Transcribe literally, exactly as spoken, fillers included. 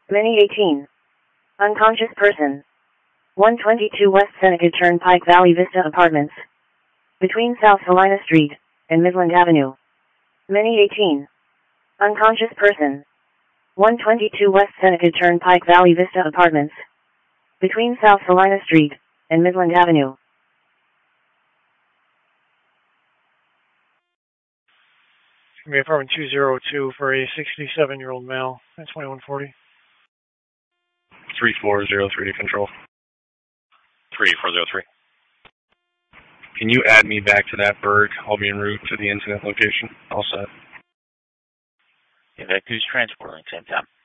Mini eighteen. Unconscious person. one twenty-two West Seneca Turnpike, Valley Vista Apartments. Between South Salina Street and Midland Avenue. Mini eighteen. Unconscious person. one twenty-two West Seneca Turnpike, Valley Vista Apartments. Between South Salina Street and Midland Avenue. It's going to be apartment two oh two for a sixty-seven-year-old male at twenty-one forty. three four zero three to control. three four zero three. Can you add me back to that bird? I'll be en route to the incident location. All set. Yeah, that who's transporting same time.